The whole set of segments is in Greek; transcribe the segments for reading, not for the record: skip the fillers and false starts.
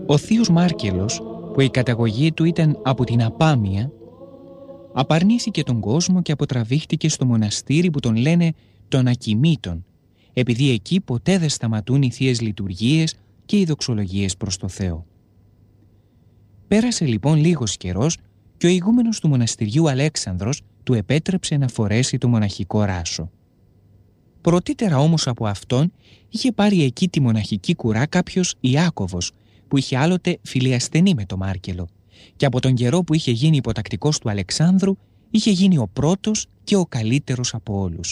Ο θείος Μάρκελος, που η καταγωγή του ήταν από την Απάμια, απαρνήθηκε τον κόσμο και αποτραβήχτηκε στο μοναστήρι που τον λένε των Ακιμήτων, επειδή εκεί ποτέ δεν σταματούν οι θείες λειτουργίες και οι δοξολογίες προς το Θεό. Πέρασε λοιπόν λίγος καιρός και ο ηγούμενος του μοναστηριού Αλέξανδρος του επέτρεψε να φορέσει το μοναχικό ράσο. Πρωτήτερα όμως από αυτόν είχε πάρει εκεί τη μοναχική κουρά κάποιος Ιάκωβος, που είχε άλλοτε φιλία στενή με τον Μάρκελο, και από τον καιρό που είχε γίνει υποτακτικός του Αλεξάνδρου είχε γίνει ο πρώτος και ο καλύτερος από όλους.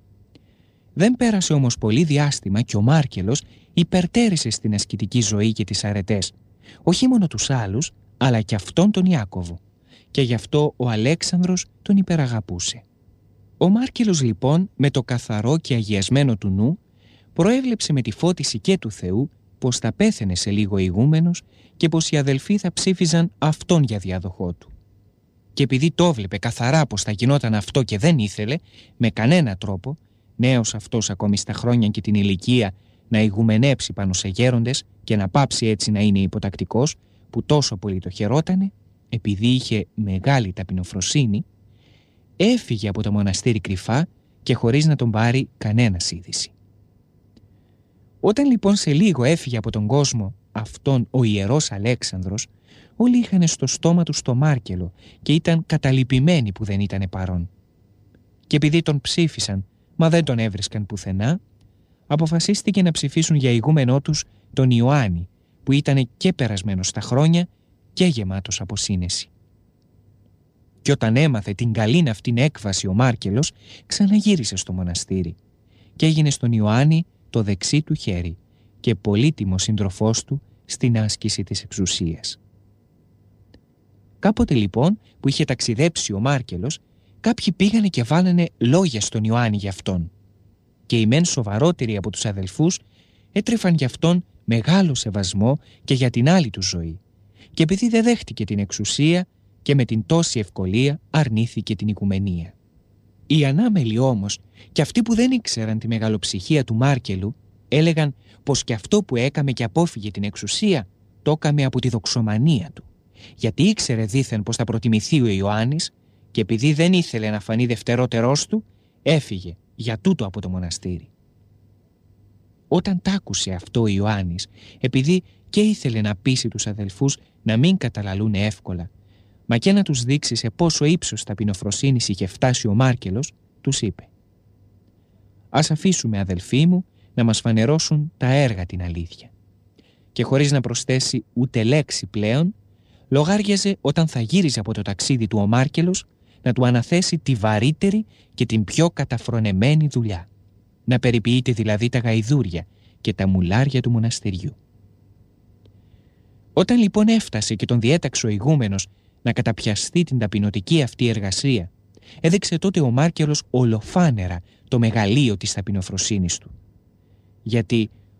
Δεν πέρασε όμως πολύ διάστημα και ο Μάρκελος υπερτέρησε στην ασκητική ζωή και τις αρετές, όχι μόνο τους άλλους, αλλά και αυτόν τον Ιάκωβο, και γι' αυτό ο Αλέξανδρος τον υπεραγαπούσε. Ο Μάρκελος λοιπόν, με το καθαρό και αγιασμένο του νου, προέβλεψε με τη φώτιση και του Θεού πως θα πέθαινε σε λίγο ηγούμενος και πως οι αδελφοί θα ψήφιζαν αυτόν για διάδοχό του. Και επειδή το έβλεπε καθαρά πως θα γινόταν αυτό και δεν ήθελε, με κανένα τρόπο, νέος αυτός ακόμη στα χρόνια και την ηλικία, να ηγουμενέψει πάνω σε γέροντες και να πάψει έτσι να είναι υποτακτικός, που τόσο πολύ το χαιρότανε, επειδή είχε μεγάλη ταπεινοφροσύνη, έφυγε από το μοναστήρι κρυφά και χωρίς να τον πάρει κανένας είδηση. Όταν λοιπόν σε λίγο έφυγε από τον κόσμο αυτόν ο ιερός Αλέξανδρος, όλοι είχαν στο στόμα του το Μάρκελο και ήταν καταλυπημένοι που δεν ήτανε παρόν. Και επειδή τον ψήφισαν, μα δεν τον έβρισκαν πουθενά, αποφασίστηκε να ψηφίσουν για ηγούμενό τους τον Ιωάννη, που ήταν και περασμένος στα χρόνια και γεμάτος από σύνεση. Και όταν έμαθε την καλήν αυτήν έκβαση ο Μάρκελος, ξαναγύρισε στο μοναστήρι και έγινε στον Ιωάννη το δεξί του χέρι και πολύτιμο σύντροφός του στην άσκηση της εξουσίας. Κάποτε λοιπόν που είχε ταξιδέψει ο Μάρκελος, κάποιοι πήγανε και βάλανε λόγια στον Ιωάννη για αυτόν. Και οι μεν σοβαρότεροι από τους αδελφούς έτρεφαν για αυτόν μεγάλο σεβασμό και για την άλλη του ζωή. Και επειδή δεν δέχτηκε την εξουσία και με την τόση ευκολία αρνήθηκε την οικουμενία. Οι ανάμελοι όμως και αυτοί που δεν ήξεραν τη μεγαλοψυχία του Μάρκελου έλεγαν πως και αυτό που έκαμε και απόφυγε την εξουσία το έκαμε από τη δοξομανία του, γιατί ήξερε δήθεν πως θα προτιμηθεί ο Ιωάννης και επειδή δεν ήθελε να φανεί δευτερότερός του έφυγε για τούτο από το μοναστήρι. Όταν τ' άκουσε αυτό ο Ιωάννης, επειδή και ήθελε να πείσει τους αδελφούς να μην καταλαλούν εύκολα, μα και να τους δείξει σε πόσο ύψος ταπεινοφροσύνης είχε φτάσει ο Μάρκελος, τους είπε: «Ας αφήσουμε, αδελφοί μου, να μας φανερώσουν τα έργα την αλήθεια». Και χωρίς να προσθέσει ούτε λέξη πλέον, λογάριαζε όταν θα γύριζε από το ταξίδι του ο Μάρκελος να του αναθέσει τη βαρύτερη και την πιο καταφρονεμένη δουλειά, να περιποιείται δηλαδή τα γαϊδούρια και τα μουλάρια του μοναστηριού. Όταν λοιπόν έφτασε και τον διέταξε ο ηγούμενος να καταπιαστεί την ταπεινωτική αυτή εργασία, έδειξε τότε ο Μάρκελος ολοφάνερα το μεγαλείο της ταπεινοφροσύνης του. Γιατί